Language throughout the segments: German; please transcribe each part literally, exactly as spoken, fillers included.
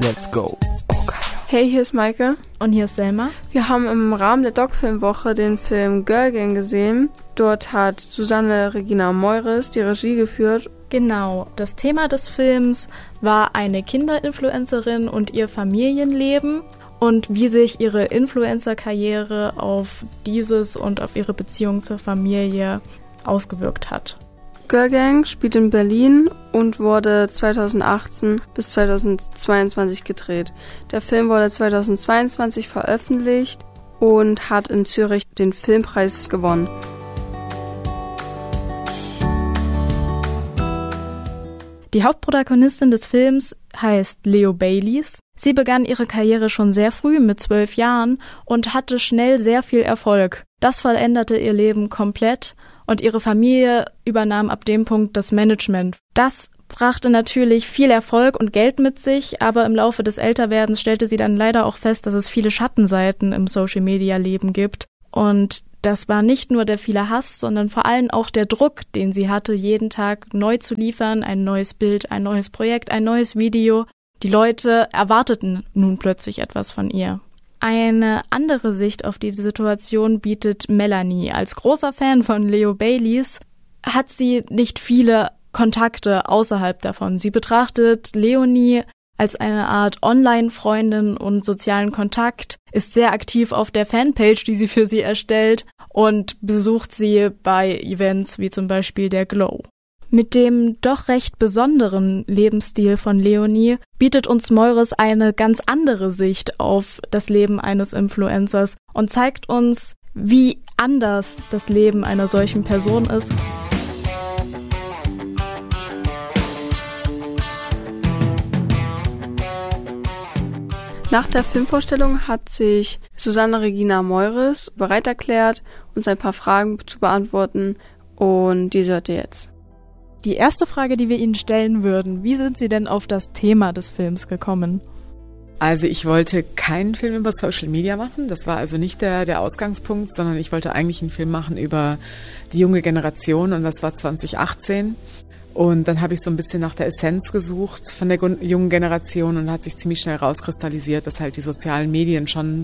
Let's go. Hey, hier ist Maike. Und hier ist Selma. Wir haben im Rahmen der Doc-Filmwoche den Film Girl Gang gesehen. Dort hat Susanne Regina Meuris die Regie geführt. Genau, das Thema des Films war eine Kinderinfluencerin und ihr Familienleben und wie sich ihre Influencer-Karriere auf dieses und auf ihre Beziehung zur Familie ausgewirkt hat. Girl Gang spielt in Berlin und wurde zweitausendachtzehn bis zweitausendzweiundzwanzig gedreht. Der Film wurde zweitausendzweiundzwanzig veröffentlicht und hat in Zürich den Filmpreis gewonnen. Die Hauptprotagonistin des Films heißt Leo Bayliss. Sie begann ihre Karriere schon sehr früh mit zwölf Jahren und hatte schnell sehr viel Erfolg. Das veränderte ihr Leben komplett und ihre Familie übernahm ab dem Punkt das Management. Das brachte natürlich viel Erfolg und Geld mit sich, aber im Laufe des Älterwerdens stellte sie dann leider auch fest, dass es viele Schattenseiten im Social-Media-Leben gibt. Und das war nicht nur der viele Hass, sondern vor allem auch der Druck, den sie hatte, jeden Tag neu zu liefern, ein neues Bild, ein neues Projekt, ein neues Video. Die Leute erwarteten nun plötzlich etwas von ihr. Eine andere Sicht auf die Situation bietet Melanie. Als großer Fan von Leo Bayliss hat sie nicht viele Kontakte außerhalb davon. Sie betrachtet Leonie als eine Art Online-Freundin und sozialen Kontakt, ist sehr aktiv auf der Fanpage, die sie für sie erstellt und besucht sie bei Events wie zum Beispiel der Glow. Mit dem doch recht besonderen Lebensstil von Leonie bietet uns Meuris eine ganz andere Sicht auf das Leben eines Influencers und zeigt uns, wie anders das Leben einer solchen Person ist. Nach der Filmvorstellung hat sich Susanne Regina Meuris bereit erklärt, uns ein paar Fragen zu beantworten und diese hört ihr jetzt. Die erste Frage, die wir Ihnen stellen würden, wie sind Sie denn auf das Thema des Films gekommen? Also ich wollte keinen Film über Social Media machen, das war also nicht der, der Ausgangspunkt, sondern ich wollte eigentlich einen Film machen über die junge Generation und das war zwanzig achtzehn. Und dann habe ich so ein bisschen nach der Essenz gesucht von der jungen Generation und hat sich ziemlich schnell rauskristallisiert, dass halt die sozialen Medien schon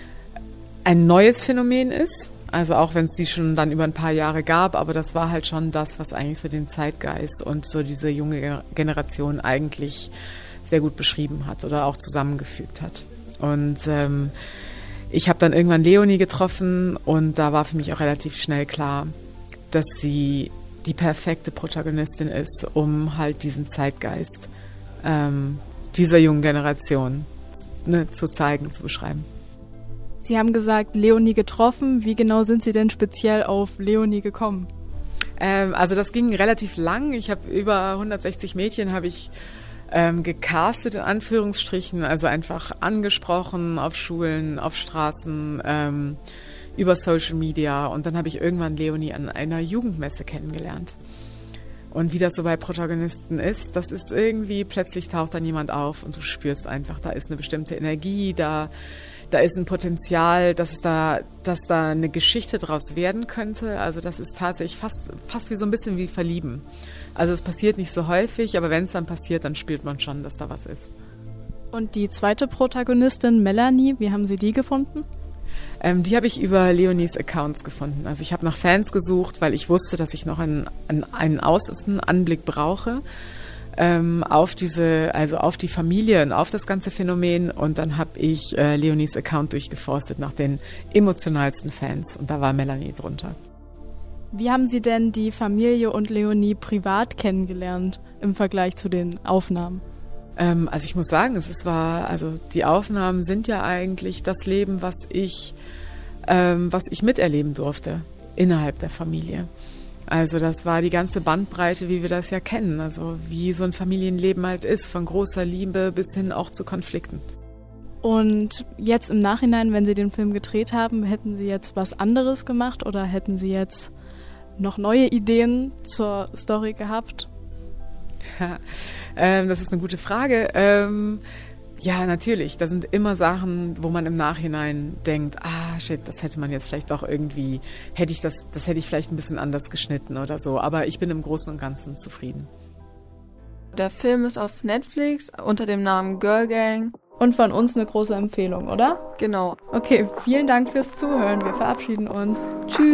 ein neues Phänomen ist. Also auch wenn es die schon dann über ein paar Jahre gab, aber das war halt schon das, was eigentlich so den Zeitgeist und so diese junge Generation eigentlich sehr gut beschrieben hat oder auch zusammengefügt hat. Und ähm, ich habe dann irgendwann Leonie getroffen und da war für mich auch relativ schnell klar, dass sie die perfekte Protagonistin ist, um halt diesen Zeitgeist ähm, dieser jungen Generation ne, zu zeigen, zu beschreiben. Sie haben gesagt, Leonie getroffen. Wie genau sind Sie denn speziell auf Leonie gekommen? Ähm, also das ging relativ lang. Ich habe über hundertsechzig Mädchen habe ich ähm, gecastet in Anführungsstrichen, also einfach angesprochen auf Schulen, auf Straßen, ähm, über Social Media. Und dann habe ich irgendwann Leonie an einer Jugendmesse kennengelernt. Und wie das so bei Protagonisten ist, das ist irgendwie, plötzlich taucht dann jemand auf und du spürst einfach, da ist eine bestimmte Energie, da Da ist ein Potenzial, dass da, dass da eine Geschichte draus werden könnte. Also das ist tatsächlich fast, fast wie so ein bisschen wie Verlieben. Also es passiert nicht so häufig, aber wenn es dann passiert, dann spürt man schon, dass da was ist. Und die zweite Protagonistin, Melanie, wie haben Sie die gefunden? Ähm, die habe ich über Leonies Accounts gefunden. Also ich habe nach Fans gesucht, weil ich wusste, dass ich noch einen, einen, einen Außenanblick brauche. Ähm, auf diese, also auf die Familie und auf das ganze Phänomen und dann habe ich äh, Leonies Account durchgeforstet nach den emotionalsten Fans und da war Melanie drunter. Wie haben Sie denn die Familie und Leonie privat kennengelernt im Vergleich zu den Aufnahmen? Ähm, also ich muss sagen, es ist, war, also die Aufnahmen sind ja eigentlich das Leben, was ich, ähm, was ich miterleben durfte innerhalb der Familie. Also das war die ganze Bandbreite, wie wir das ja kennen, also wie so ein Familienleben halt ist, von großer Liebe bis hin auch zu Konflikten. Und jetzt im Nachhinein, wenn Sie den Film gedreht haben, hätten Sie jetzt was anderes gemacht oder hätten Sie jetzt noch neue Ideen zur Story gehabt? Ja, ähm, das ist eine gute Frage. Ähm, Ja, natürlich. Da sind immer Sachen, wo man im Nachhinein denkt, ah, shit, das hätte man jetzt vielleicht doch irgendwie, hätte ich das, das hätte ich vielleicht ein bisschen anders geschnitten oder so. Aber ich bin im Großen und Ganzen zufrieden. Der Film ist auf Netflix unter dem Namen Girl Gang. Und von uns eine große Empfehlung, oder? Genau. Okay, vielen Dank fürs Zuhören. Wir verabschieden uns. Tschüss.